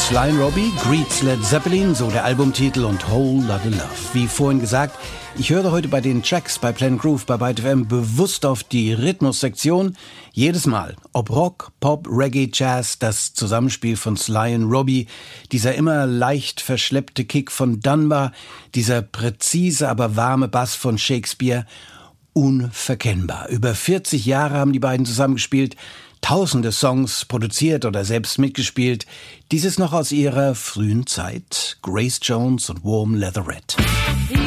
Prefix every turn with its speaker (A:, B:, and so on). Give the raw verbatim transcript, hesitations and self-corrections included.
A: Sly and Robbie, Greets Led Zeppelin, so der Albumtitel, und Whole Lotta Love. Wie vorhin gesagt, ich höre heute bei den Tracks bei Planet Groove bei Byte F M bewusst auf die Rhythmussektion. Jedes Mal, ob Rock, Pop, Reggae, Jazz, das Zusammenspiel von Sly und Robbie, dieser immer leicht verschleppte Kick von Dunbar, dieser präzise, aber warme Bass von Shakespeare, unverkennbar. Über vierzig Jahre haben die beiden zusammengespielt, tausende Songs produziert oder selbst mitgespielt. Dieses noch aus ihrer frühen Zeit. Grace Jones und Warm Leatherette.